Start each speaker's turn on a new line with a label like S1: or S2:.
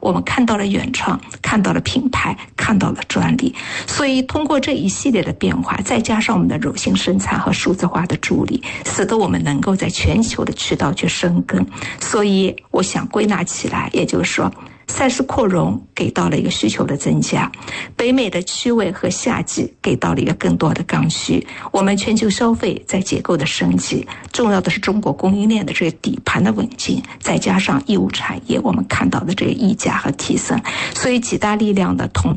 S1: 我们看到了原创，看到了品牌，看到了专利。所以通过这一系列的变化，再加上我们的柔性生产和数字化的助力，使得我们能够在全球的渠道去生根。所以我想归纳起来，也就是说，赛事扩容给到了一个需求的增加，北美的区位和夏季给到了一个更多的刚需，我们全球消费在结构的升级，重要的是中国供应链的这个底盘的稳健，再加上义乌产业我们看到的这个溢价和提升，所以几大力量的同